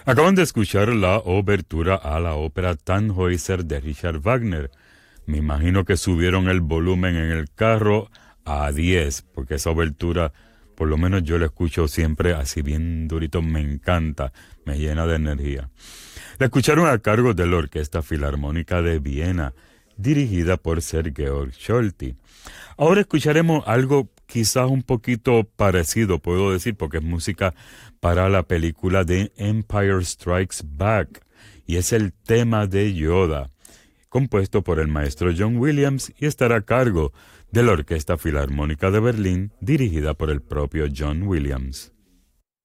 Acaban de escuchar la obertura a la ópera Tannhäuser de Richard Wagner. Me imagino que subieron el volumen en el carro a 10, porque esa obertura, por lo menos yo la escucho siempre así bien durito, me encanta, me llena de energía. La escucharon a cargo de la Orquesta Filarmónica de Viena, dirigida por Sir Georg Scholti. Ahora escucharemos algo quizás un poquito parecido, puedo decir, porque es música para la película de Empire Strikes Back, y es el tema de Yoda, compuesto por el maestro John Williams y estará a cargo de la Orquesta Filarmónica de Berlín, dirigida por el propio John Williams.